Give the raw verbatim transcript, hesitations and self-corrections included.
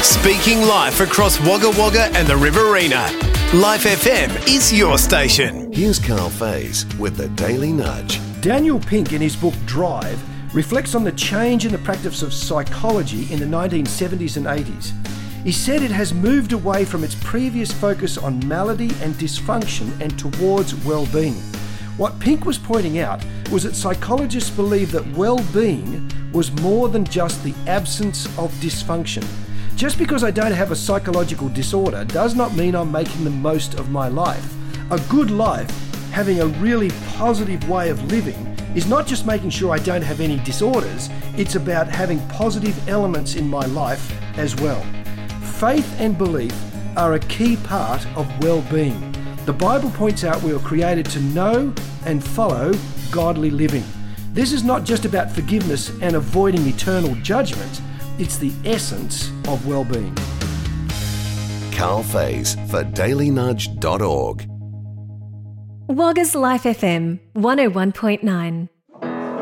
Speaking life across Wagga Wagga and the Riverina. Life F M is your station. Here's Carl Faze with the Daily Nudge. Daniel Pink, in his book Drive, reflects on the change in the practice of psychology in the nineteen seventies and eighties. He said it has moved away from its previous focus on malady and dysfunction and towards well-being. What Pink was pointing out was that psychologists believed that well-being was more than just the absence of dysfunction. Just because I don't have a psychological disorder does not mean I'm making the most of my life. A good life, having a really positive way of living, is not just making sure I don't have any disorders, it's about having positive elements in my life as well. Faith and belief are a key part of well-being. The Bible points out we were created to know and follow godly living. This is not just about forgiveness and avoiding eternal judgment, it's the essence of well-being. Carl Faze for daily nudge dot org. Wagga's Life F M one oh one point nine.